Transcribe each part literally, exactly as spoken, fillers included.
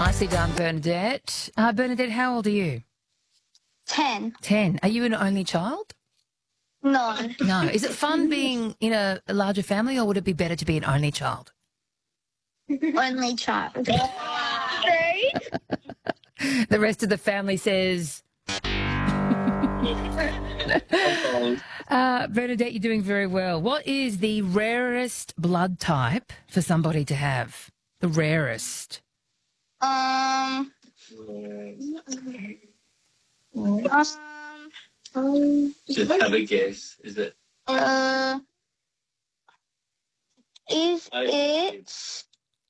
Nicely done, Bernadette. Uh, Bernadette, how old are you? Ten. Ten. Are you an only child? No. No. Is it fun being in a, a larger family, or would it be better to be an only child? Only child. Three. The rest of the family says... uh, Bernadette, you're doing very well. What is the rarest blood type for somebody to have? The rarest. Um. Um. Just have a guess. Is it? Uh. Is it?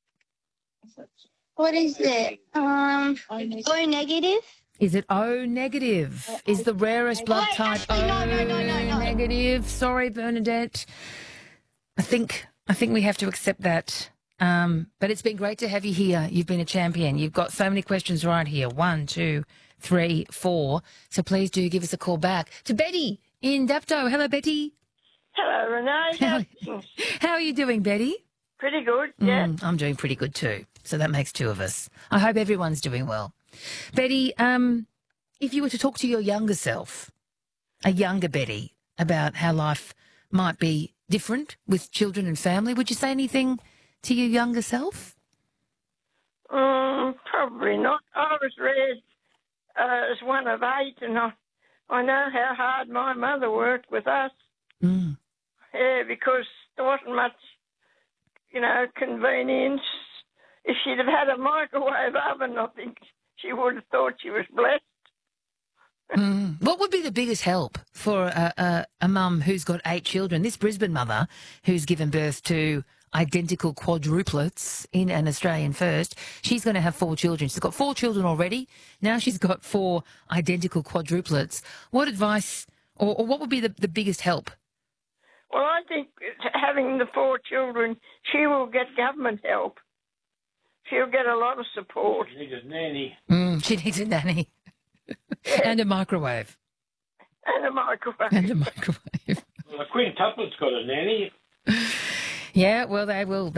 What is it? Um. O negative. Is it O negative? Is the rarest blood Wait, type actually, O no, no, no, no, no. negative? Sorry, Bernadette. I think I think we have to accept that. Um, but it's been great to have you here. You've been a champion. You've got so many questions right here. One, two, three, four. So please do give us a call back to Betty in Dapto. Hello, Betty. Hello, Renee. How are you doing, Betty? Pretty good, yeah. Mm, I'm doing pretty good too. So that makes two of us. I hope everyone's doing well. Betty, um, if you were to talk to your younger self, a younger Betty, about how life might be different with children and family, would you say anything to your younger self? Mm, probably not. I was raised uh, as one of eight, and I, I know how hard my mother worked with us. Mm. Yeah, because there wasn't much, you know, convenience. If she'd have had a microwave oven, I think she would have thought she was blessed. Mm. What would be the biggest help for a, a, a mum who's got eight children? This Brisbane mother who's given birth to identical quadruplets in an Australian first, she's going to have four children. She's got four children already. Now she's got four identical quadruplets. What advice or, or what would be the, the biggest help? Well, I think having the four children, she will get government help. She'll get a lot of support. She needs a nanny. Mm, she needs a nanny. And a microwave. And a microwave. And a microwave. Well, the quintuplet's got a nanny. Yeah, well, they will.